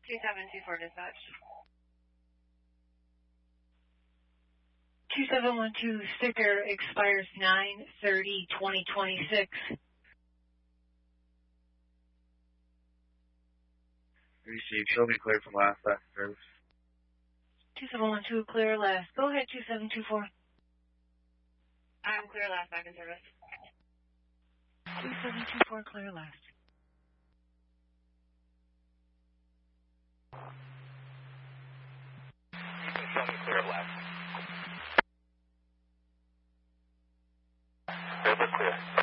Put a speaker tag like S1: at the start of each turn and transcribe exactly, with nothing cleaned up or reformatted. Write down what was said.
S1: two seven two four dispatch.
S2: two seven one two sticker expires nine thirty twenty twenty-six.
S3: Received. Show me clear from last last service.
S2: two seven one two clear last. Go ahead, two seven two four.
S1: I'm clear last, back in service.
S2: two seven two four clear last.
S4: You can show me clear last. Clear, but clear.